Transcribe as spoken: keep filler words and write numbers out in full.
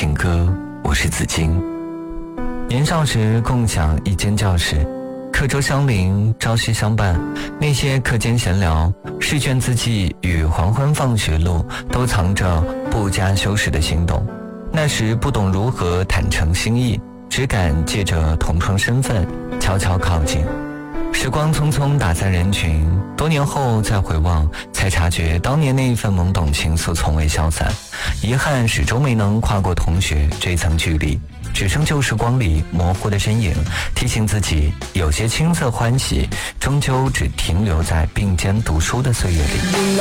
情歌，我是子金。年少时共享一间教室，课桌相邻，朝夕相伴，那些课间闲聊、试卷字迹与黄昏放学路，都藏着不加修饰的心动。那时不懂如何坦诚心意，只敢借着同窗身份悄悄靠近。时光匆匆打散人群，多年后再回望，才察觉当年那一份懵懂情愫从未消散，遗憾始终没能跨过同学这层距离，只剩旧时光里模糊的身影，提醒自己有些青涩欢喜终究只停留在并肩读书的岁月里。